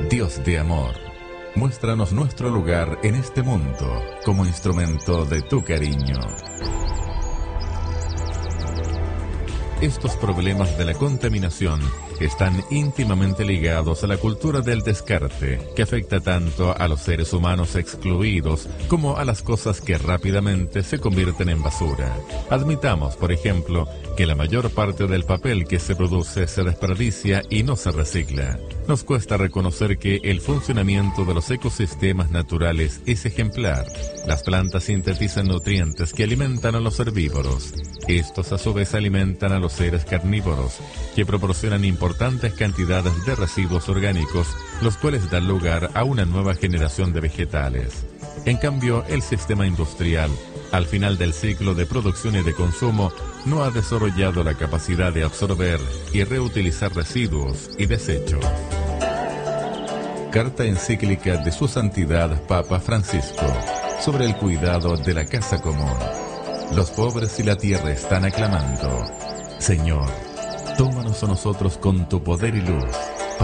Dios de amor, muéstranos nuestro lugar en este mundo como instrumento de tu cariño. Estos problemas de la contaminación están íntimamente ligados a la cultura del descarte, que afecta tanto a los seres humanos excluidos como a las cosas que rápidamente se convierten en basura. Admitamos, por ejemplo, que la mayor parte del papel que se produce se desperdicia y no se recicla. Nos cuesta reconocer que el funcionamiento de los ecosistemas naturales es ejemplar. Las plantas sintetizan nutrientes que alimentan a los herbívoros. Estos a su vez alimentan a los seres carnívoros, que proporcionan importantes cantidades de residuos orgánicos, los cuales dan lugar a una nueva generación de vegetales. En cambio, el sistema industrial, al final del ciclo de producción y de consumo, no ha desarrollado la capacidad de absorber y reutilizar residuos y desechos. Carta encíclica de Su Santidad Papa Francisco sobre el cuidado de la casa común. Los pobres y la tierra están aclamando: Señor, tómanos a nosotros con tu poder y luz.